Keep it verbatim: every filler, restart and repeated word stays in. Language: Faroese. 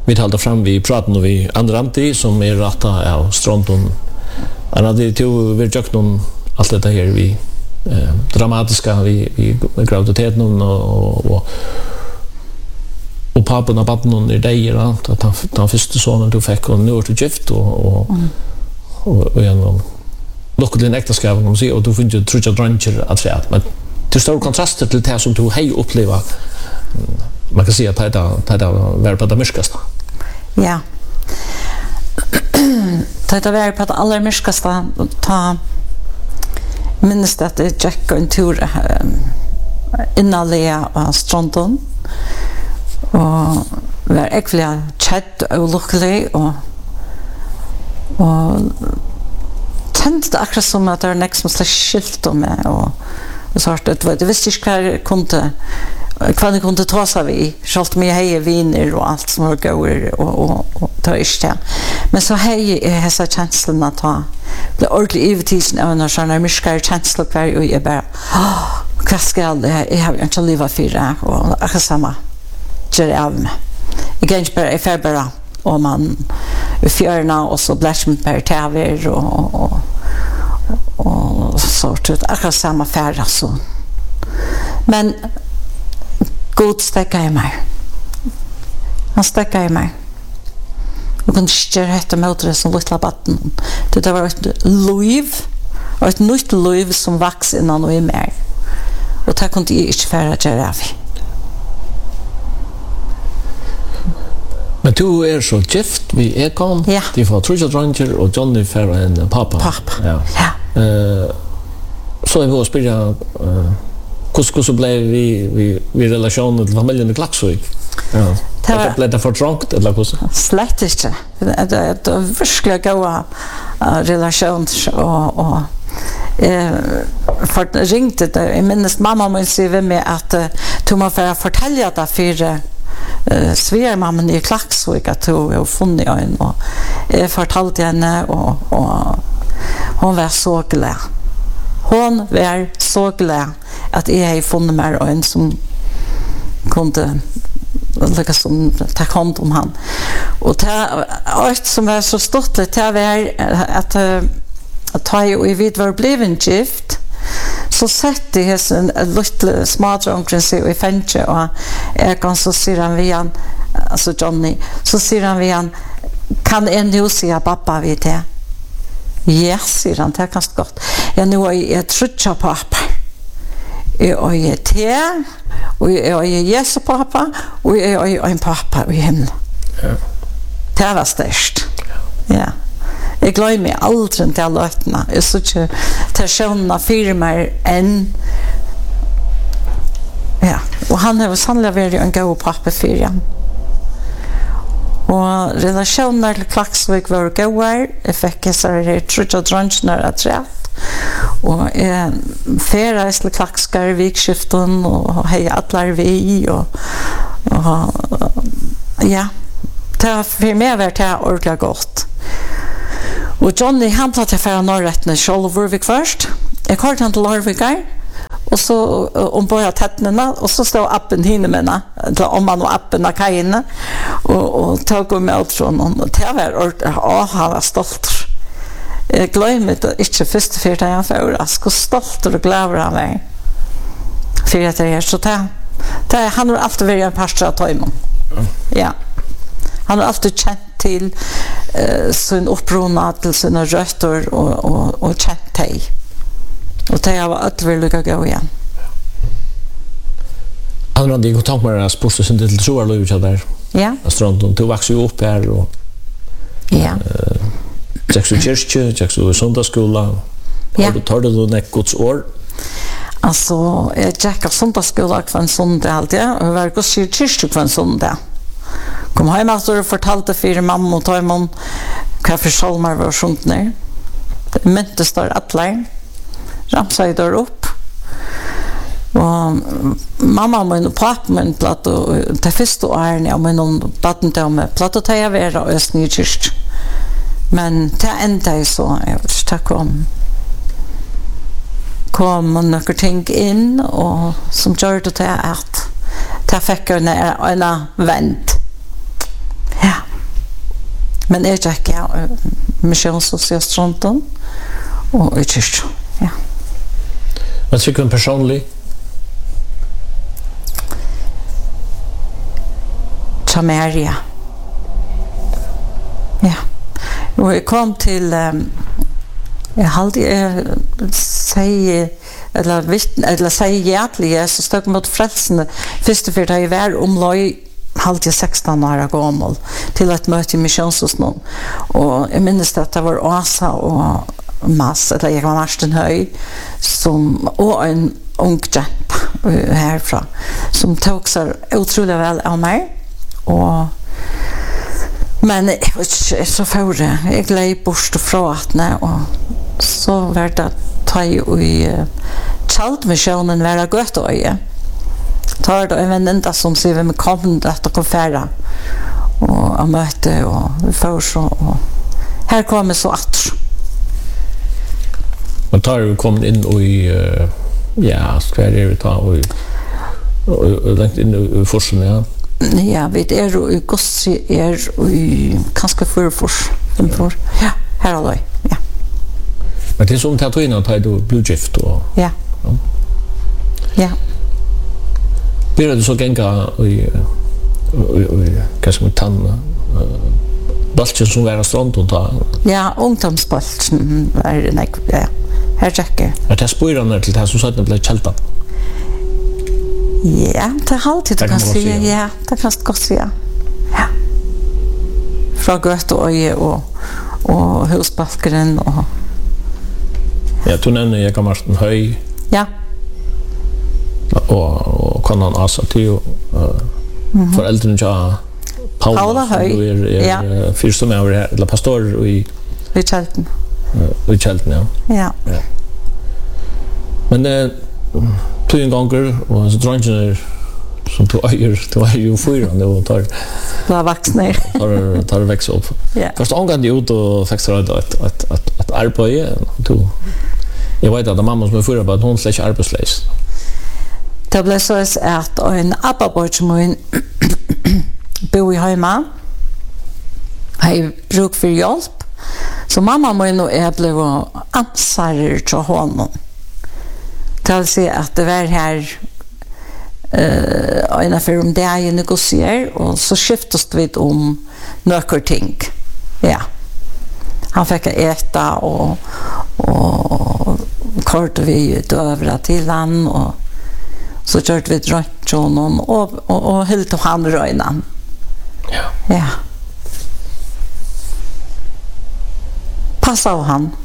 vi talte fram vi praten og vi Andranti som er rata av Stronton. Han hadde to vi gjort noen alt dette her vi eh, dramatiska vi, vi graviditeten og, og, og og pappen av baden i deg at han, den første sonen du fikk og nå er du gift og og, mm. og, og gjennom lukket din ekteskap kan man si og du finner jo trutja dranger at det men det står kontraster til det som du hei oppleva man kan si at det er det var på det mørkeste ja det er det på det aller mørkeste ta minnes det at det gikk en tur um, innanlega av Stronton og var egentlig kjedd og lukkelig og og kjente det akkurat som at det var nek som slags skilt om meg og, og så det var det visste ikke hva jeg kunne hva jeg kunne ta seg vi selv om jeg heier viner og alt som var gøy og, og, og det var ikke det men så heier jeg hessa kjenslene at jeg ble ordentlig ivetisen av en sånn myskere kjensler hver og jeg bare hva skal jeg jeg har jo ikke livet fire og akkurat samme gjør jeg av meg. Jeg kan ikke bare, jeg får bare om man i fjørene, og så blir det bare tæver, og, og, og, og så tror jeg akkurat samme færre, så. Men God stekker i meg. Han stekker i meg. Jeg kunne ikke gjøre etter møte det som lille batten. Det var et liv, og et nytt liv som vaks innan og i meg. Og det kunne jeg ikke færre gjøre av. Men du er så gift vi Ekon, ja. De får Trudja Dranger og Johnny Ferra en pappa. Pappa, ja. ja. Uh, så er vi å spørre uh, hvordan ble vi, vi, vi relasjonen til familien i Klaksvik? Ja. Det var, ble det for trångt, eller hvordan? Slett ikke. Det, det, det var virkelig gode uh, relasjoner og, og eh, for ringte det. Jeg minnes mamma må si ved meg at uh, du må fortelle det for Uh, svigermammen i Klaksvik at hun har funnet en og jeg fortalte henne og, og hun var så glad hun var så glad at jeg har funnet meg en som kunde liksom ta hånd om han og det alt som var så stort det var at at jeg vid var blevet gift så sett jeg en lille smadronkren seg i fengt og jeg kan så sier han vi han altså Johnny så sier han vi han kan en jo si at pappa vet det ja sier han det er ganske godt ja nå er jeg trutja pappa og jeg er te og jeg er Jesu pappa og jeg er en pappa i himmelen ja. Det var størst ja Jeg glömmer mig aldrig till lötna. Jag så inte personerna fyra mig än. Ja, och han har sannolikt varit en god pappa för igen. Och relationer till Klaksvik var goda. Jag fick så här trutja drunchnar att rätt. Och jag färdas till Klakskar i vikskiften och hej allar vi och, och ja. Det har för mig varit det ordentligt gott. Och Johnny han tar till för norrätten Självurvik först. Jag kallade han till Larvikar och så om bara tättnerna och så står appen hinne mena om man och appen av kajen och och tog mig ut från och det var åh han var stolt. Jag glömde det inte först för det jag för att så stolt och glad av mig. För att det är så där. Det han har alltid varit en pastor att ta emot. Ja. Han har alltid känt till eh, sin upprona till sina rötter och, och, och känt dig. Och det har alltid varit lycka gå igen. Han hade ju kontakt med att sporta sin till troarlöv där. Ja. Stronton, du växte ju upp här och ja. Jackson kyrkje, Jackson söndagsskola. Ja. Har du tar du något Guds år? Alltså, jag jackar söndagsskola kvar en söndag alltid. Jag var Guds kyrkje kvar en söndag. Kom hem efter och fortalte för mamma och Taimon vad för salmer var sjungt ner. Det mynte står atlar. Ramsade där upp. Och mamma min och pappa min platt och det första åren jag med någon batten till med platt och ta vara och snitchist. Men det ända så jag vet tack om kom man några ting in och som gör det att ta fick en en vänt. Ja. Men jeg gikk ja, misjonssosialstronten og i kyrkja. Ja. Hva tycker du personlig? Tamaria. Ja. Og jeg kom til um, jeg halde jeg sier eller vittn eller sier hjertelig så stod mot frelsene første for da jeg var omløy halde jeg sexton år gammel til et møte i misjonshos noen og jeg minnes at det var Åsa og Mass eller jeg var Marsten Høy som og en ung jente herfra som tok seg utrolig vel av meg og men jeg var ikke så føre jeg gled bort fra atne og så var det ta i uh, Kjaldmisjonen være godt øye tar det en venninda som sier vi kom at det kom færre og jeg møte og vi får så og her kom jeg så at Man tar ju kommit in i uh, ja, ska det vi ta och och längt in i forsen ja. Ja, vi är i Gossi är i kanske för fors. för. Ja, här alltså. Ja. Men det är som tatuina att du blue gift och ja. Ja. Ja. Blir det så gänga i kanske med tanna Balchen som var strand och ta. Ja, ungdomsbalchen var det nej. Ja. Här checkar. Att det spårar ner till det som sagt det blev kälta. Ja, det har alltid du kan säga. Ja, det kan du säga. Ja. Från gött och öje och och husbalkaren och Ja, du nämner jag kan Martin Höj. Ja. Och och kan han asa till uh, mm-hmm. föräldrarna ja Paula, Paula Höj. Er, er, ja. Fyrsta med över eller pastor i i Kälten. I Kälten ja. Ja. Ja. Men det två gånger och så drängen som du äger du är ju fyra nu tar la vuxna tar tar växa upp. Ja. Först angående ut och fixa det att att att att arbeta du. Jag vet att mamma som är fyra på att hon släcker arbetslös. Det blev så att en abbaborg som en bo i hemma. Jag bruk för hjälp. Så mamma må nu är blev ansvarig till honom. Det vill säga att det var här eh, en affär om det jag negocier och så skiftas vi om några ting. Ja. Han fick äta och och kort vi dövra till han och så körde vi drönt honom och och och helt han röjnan. Ja. Ja. Passa av han.